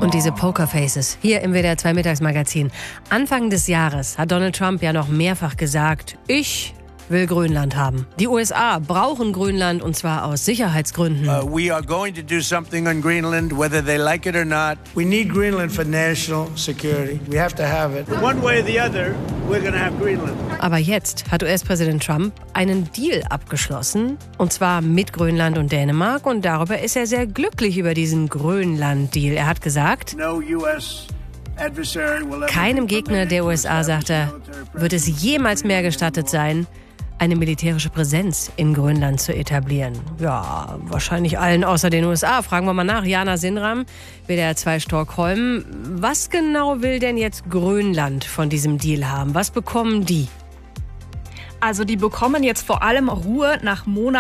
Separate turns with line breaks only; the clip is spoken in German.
Und diese Pokerfaces hier im WDR 2 Mittagsmagazin. Anfang des Jahres hat Donald Trump ja noch mehrfach gesagt, ich will Grönland haben. Die USA brauchen Grönland und zwar aus Sicherheitsgründen.
We are going to do something on Greenland, whether they like it or not.
We need Greenland for national security. We have to have it.
One way or the other, we're going to have Greenland.
Aber jetzt hat US-Präsident Trump einen Deal abgeschlossen, und zwar mit Grönland und Dänemark. Und darüber ist er sehr glücklich über diesen Grönland-Deal. Er hat gesagt, keinem Gegner der USA, sagt er, wird es jemals mehr gestattet sein, eine militärische Präsenz in Grönland zu etablieren. Ja, wahrscheinlich allen außer den USA. Fragen wir mal nach. Jana Sinram, WDR 2 Stockholm. Was genau will denn jetzt Grönland von diesem Deal haben? Was bekommen die?
Also die bekommen jetzt vor allem Ruhe nach Monaten